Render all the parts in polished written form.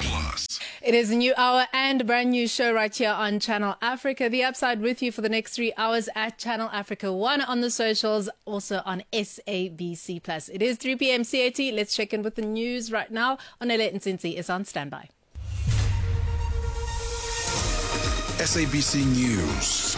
Plus. It is a new hour and a brand new show right here on Channel Africa. The Upside with you for the next 3 hours at Channel Africa 1 on the socials, also on SABC Plus. It is 3 p.m. CAT. Let's check in with the news right now. Onele Nsinsi is on standby. SABC News.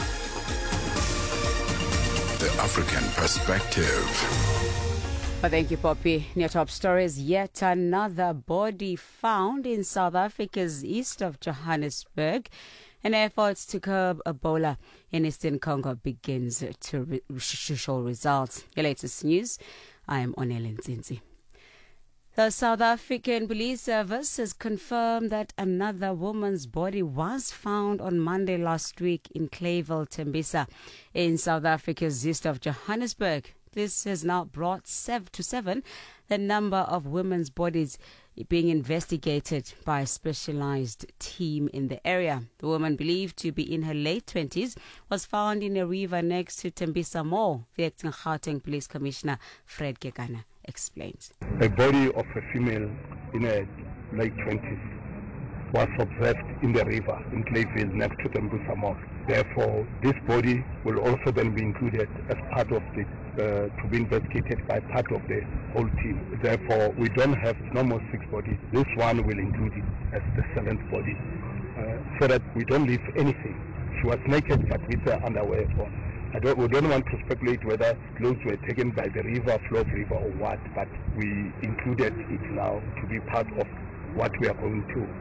The African Perspective. Well, thank you, Poppy. Near top stories, yet another body found in South Africa's east of Johannesburg. And efforts to curb Ebola in Eastern Congo begins to show results. Your latest news, I am Onele Nsinsi. The South African Police Service has confirmed that another woman's body was found on Monday last week in Clayville, Tembisa, in South Africa's east of Johannesburg. This has now brought to seven the number of women's bodies being investigated by a specialized team in the area. The woman, believed to be in her late 20s, was found in a river next to Tembisa Mall. The acting Gauteng Police Commissioner Fred Gegana explains. A body of a female in her late 20s was observed in the river in Clayville next to Tembisa Mall. Therefore, this body will also then be included as part of the to be investigated by part of the whole team. Therefore, we don't have no more 6 bodies. This one will include it as the 7th body, so that we don't leave anything. She was naked but with her underwear on. We don't want to speculate whether clothes were taken by the river, flow of river or what, but we included it now to be part of what we are going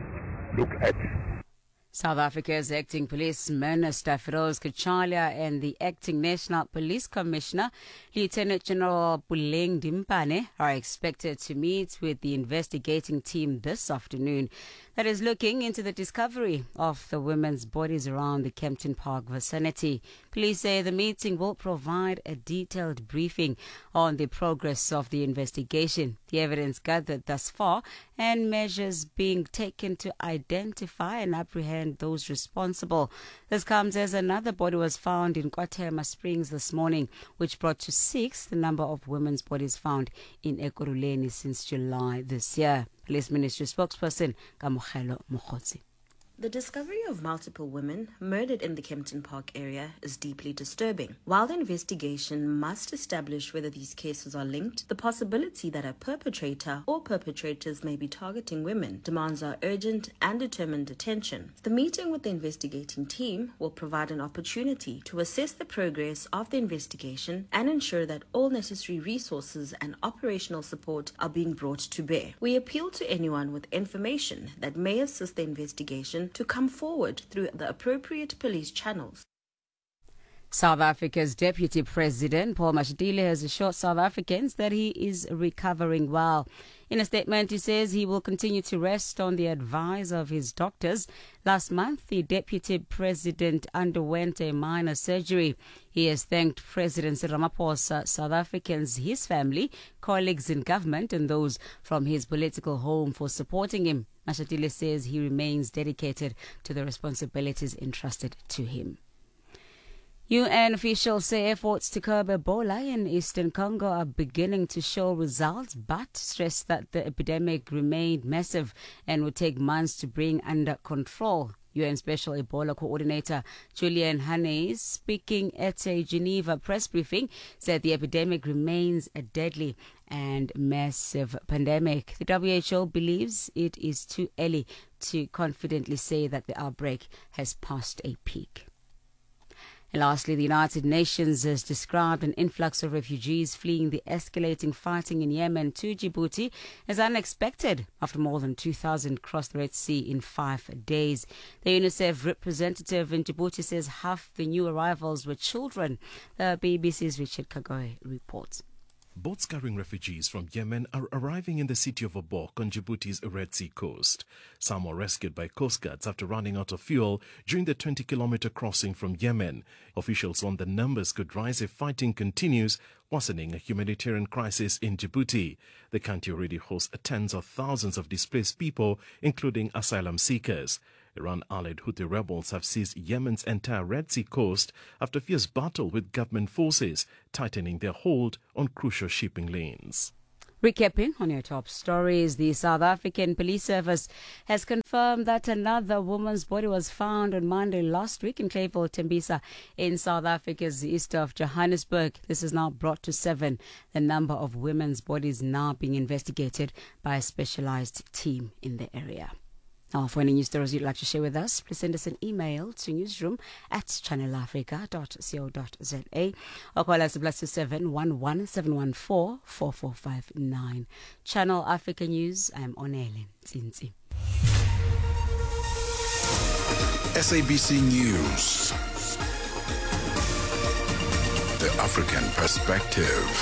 to look at. South Africa's acting police minister Feroz Kachalia and the acting National Police Commissioner Lieutenant General Puleng Dimpane are expected to meet with the investigating team this afternoon that is looking into the discovery of the women's bodies around the Kempton Park vicinity. Police say the meeting will provide a detailed briefing on the progress of the investigation, the evidence gathered thus far, and measures being taken to identify and apprehend those responsible. This comes as another body was found in KwaThema Springs this morning, which brought to 6 the number of women's bodies found in Ekurhuleni since July this year. Police Ministry spokesperson Kamohelo Mokgotsi. The discovery of multiple women murdered in the Kempton Park area is deeply disturbing. While the investigation must establish whether these cases are linked, the possibility that a perpetrator or perpetrators may be targeting women demands our urgent and determined attention. The meeting with the investigating team will provide an opportunity to assess the progress of the investigation and ensure that all necessary resources and operational support are being brought to bear. We appeal to anyone with information that may assist the investigation to come forward through the appropriate police channels. South Africa's Deputy President Paul Mashatile has assured South Africans that he is recovering well. In a statement, he says he will continue to rest on the advice of his doctors. Last month, the Deputy President underwent a minor surgery. He has thanked President Ramaphosa, South Africans, his family, colleagues in government, and those from his political home for supporting him. Mashatile says he remains dedicated to the responsibilities entrusted to him. UN officials say efforts to curb Ebola in Eastern Congo are beginning to show results, but stress that the epidemic remained massive and would take months to bring under control. UN Special Ebola Coordinator Julian Hannes, speaking at a Geneva press briefing, said the epidemic remains a deadly and massive pandemic. The WHO believes it is too early to confidently say that the outbreak has passed a peak. And lastly, the United Nations has described an influx of refugees fleeing the escalating fighting in Yemen to Djibouti as unexpected after more than 2,000 crossed the Red Sea in 5 days. The UNICEF representative in Djibouti says half the new arrivals were children. The BBC's Richard Kagoe reports. Boats carrying refugees from Yemen are arriving in the city of Obok on Djibouti's Red Sea coast. Some were rescued by coast guards after running out of fuel during the 20-kilometer crossing from Yemen. Officials warn the numbers could rise if fighting continues, worsening a humanitarian crisis in Djibouti. The country already hosts tens of thousands of displaced people, including asylum seekers. Iran-allied Houthi rebels have seized Yemen's entire Red Sea coast after fierce battle with government forces, tightening their hold on crucial shipping lanes. Recapping on your top stories, the South African Police Service has confirmed that another woman's body was found on Monday last week in Clayville, Tembisa, in South Africa's east of Johannesburg. This is now brought to 7. The number of women's bodies now being investigated by a specialized team in the area. Now, for any news stories you'd like to share with us, please send us an email to newsroom@channelafrica.co.za or call us +27 11 714 4459. Channel Africa News, I'm Onele Tsinzi. SABC News. The African Perspective.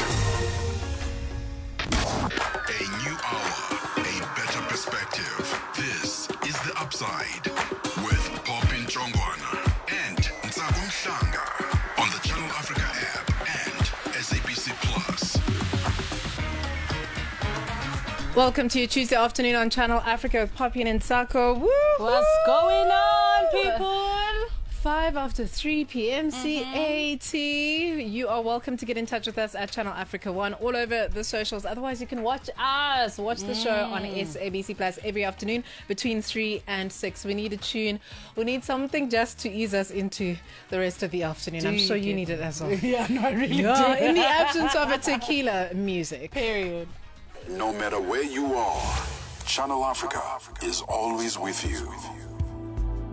A new hour, a better perspective. This is The Upside with Popin Chongwana and Ntsako Mhlanga on the Channel Africa app and SABC Plus. Welcome to your Tuesday afternoon on Channel Africa with Poppy and Ntsako. Woo! What's going on, people? 5 after 3 p.m. CAT. You are welcome to get in touch with us at Channel Africa 1 all over the socials. Otherwise, you can watch us. Watch the show on SABC Plus every afternoon between 3 and 6. We need a tune. We need something just to ease us into the rest of the afternoon. I'm sure you need it as well. Yeah, no, I really do. In the absence of a tequila music. Period. No matter where you are, Channel Africa is always with you.